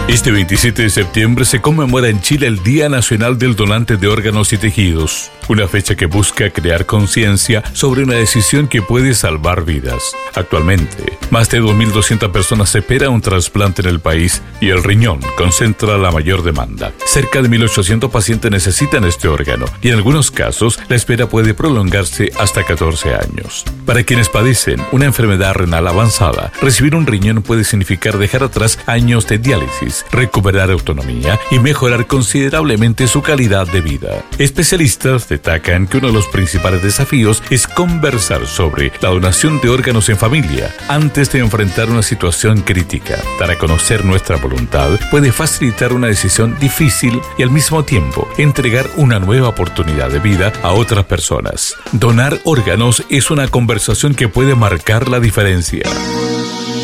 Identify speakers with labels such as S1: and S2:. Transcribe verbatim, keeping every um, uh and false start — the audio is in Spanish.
S1: Este veintisiete de septiembre se conmemora en Chile el Día Nacional del Donante de Órganos y Tejidos, una fecha que busca crear conciencia sobre una decisión que puede salvar vidas. Actualmente, más de dos mil doscientas personas esperan un trasplante en el país y el riñón concentra la mayor demanda. Cerca de mil ochocientos pacientes necesitan este órgano y en algunos casos la espera puede prolongarse hasta catorce años. Para quienes padecen una enfermedad renal avanzada, recibir un riñón puede significar dejar atrás años de diálisis, recuperar autonomía y mejorar considerablemente su calidad de vida. Especialistas destacan que uno de los principales desafíos es conversar sobre la donación de órganos en familia antes de enfrentar una situación crítica. Para conocer nuestra voluntad puede facilitar una decisión difícil y al mismo tiempo entregar una nueva oportunidad de vida a otras personas. Donar órganos es una conversación que puede marcar la diferencia.